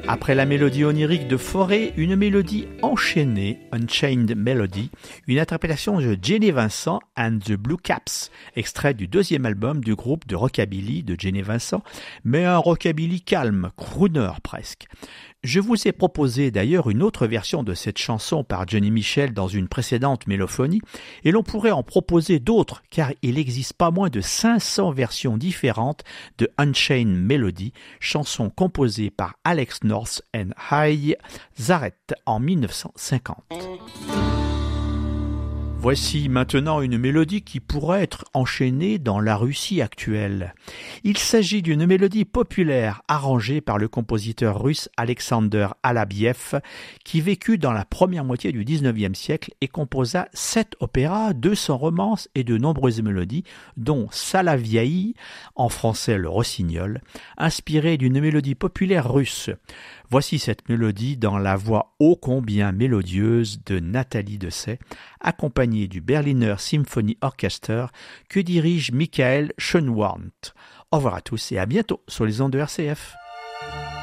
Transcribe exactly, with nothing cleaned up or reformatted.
Après la mélodie onirique de Fauré, une mélodie enchaînée, Unchained Melody, une interprétation de Jenny Vincent and the Blue Caps, extrait du deuxième album du groupe de rockabilly de Jenny Vincent, mais un rockabilly calme, crooner presque. Je vous ai proposé d'ailleurs une autre version de cette chanson par Johnny Mitchell dans une précédente mélophonie, et l'on pourrait en proposer d'autres car il existe pas moins de cinq cents versions différentes de Unchained Melody, chanson composée par Alex North and Hy Zarrett en dix-neuf cent cinquante. Voici maintenant une mélodie qui pourrait être enchaînée dans la Russie actuelle. Il s'agit d'une mélodie populaire arrangée par le compositeur russe Alexander Alabiev qui vécut dans la première moitié du dix-neuvième siècle et composa sept opéras, deux cents romances et de nombreuses mélodies, dont Salaviaï, en français le rossignol, inspirée d'une mélodie populaire russe. Voici cette mélodie dans la voix ô combien mélodieuse de Nathalie Dessay, accompagnée du Berliner Symphony Orchester que dirige Michael Schönwandt. Au revoir à tous et à bientôt sur les ondes de R C F.